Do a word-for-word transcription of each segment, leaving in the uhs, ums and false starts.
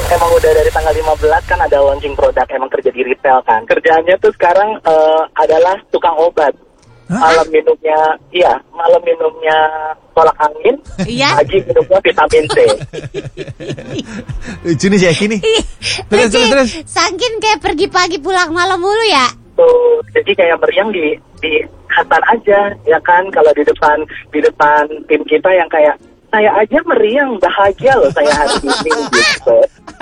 emang udah dari tanggal lima belas kan ada launching produk, emang kerja di retail kan. Kerjaannya tuh sekarang uh, adalah tukang obat. Hah? Malam minumnya, iya, malam minumnya tolak angin, iya? Pagi minumnya vitamin C. Lucu nih Jackie nih. Terus, terus, terus. Saking kayak pergi pagi pulang malam mulu ya? Tuh, jadi kayak meriang di di kantor aja, ya kan? Kalau di depan di depan tim kita yang kayak saya aja meriang, bahagia loh saya hari ini gitu.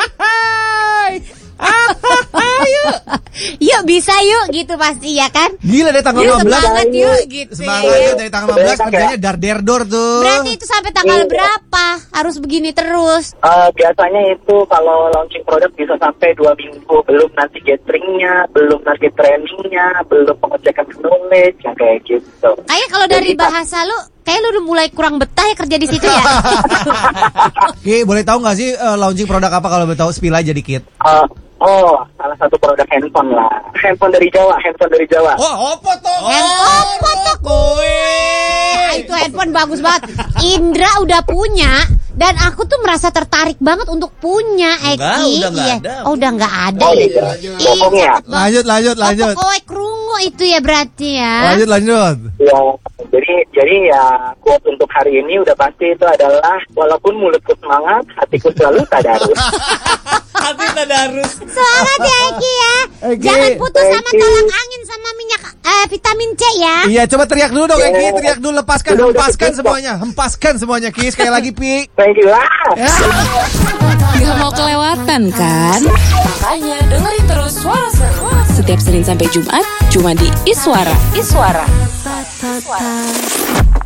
Yuk, yuk bisa yuk gitu pasti ya kan? Gila dari tanggal yuk, lima belas semangat yuk gitu. Semangat ya, ya dari tanggal lima belas kerjanya dar der dor tuh. Berarti itu sampai tanggal iya. berapa? Harus begini terus? Uh, biasanya itu kalau launching produk bisa sampai dua minggu. Belum nanti gatheringnya, belum nanti trainingnya, belum pengecekan knowledge yang kayak gitu. Kayak kalau dari Jadi, bahasa lu kayak lu udah mulai kurang betah ya kerja di situ ya? Ki, boleh tahu nggak sih uh, launching produk apa kalau boleh tahu spill aja dikit? Uh, oh, salah satu produk handphone lah. Handphone dari Jawa, handphone dari Jawa. Oh, apa tuh? Handphone apa tuh? Nah, itu handphone bagus banget. Indra udah punya dan aku tuh merasa tertarik banget untuk punya, Eki. Udah nggak iya. ada. Oh, udah nggak ada. Oh, ya. iya. Iya. Lanjut, lanjut, lanjut. Oh, krungu itu ya berarti ya. Lanjut, lanjut. Ya, jadi jadi ya quote untuk hari ini udah pasti itu adalah walaupun mulutku semangat, hatiku selalu tadarus. Hati tadarus. Semangat ya Eki ya. Eki. Jangan putus sama tolak angin sama minyak uh, vitamin C ya. Iya, coba teriak dulu dong Eki, teriak dulu, lepaskan, udah, hempaskan udah, semuanya, hempaskan semuanya Ki, sekali lagi Pi. Thank you lah. Ya. Gak mau kelewatan kan? Makanya dengerin terus Suara Seru setiap Senin sampai Jumat cuma di Iswara. Iswara. Iswara.